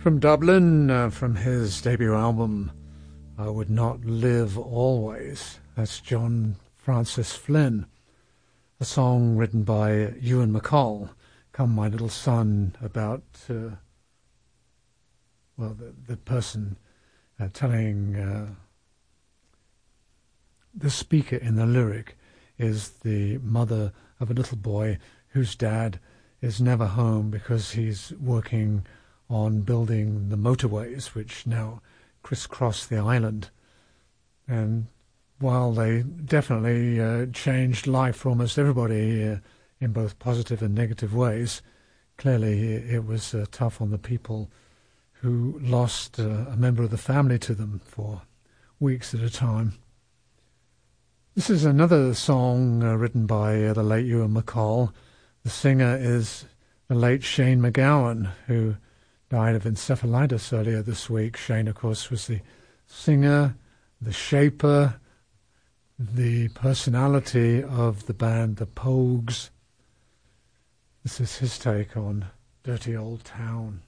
From Dublin, from his debut album, I Would Not Live Always. That's John Francis Flynn, a song written by Ewan MacColl, Come My Little Son, about, the person telling the speaker in the lyric is the mother of a little boy whose dad is never home because he's working on building the motorways which now crisscross the island. And while they definitely changed life for almost everybody in both positive and negative ways, clearly it was tough on the people who lost a member of the family to them for weeks at a time. This is another song written by the late Ewan MacColl. The singer is the late Shane MacGowan, who died of encephalitis earlier this week. Shane, of course, was the singer, the shaper, the personality of the band The Pogues. This is his take on Dirty Old Town.